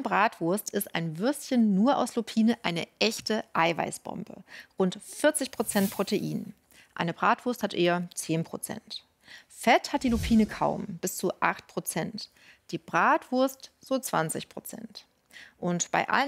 Bratwurst ist ein Würstchen nur aus Lupine eine echte Eiweißbombe. Rund 40% Protein. Eine Bratwurst hat eher 10%. Fett hat die Lupine kaum, bis zu 8%. Die Bratwurst so 20%. Und bei allen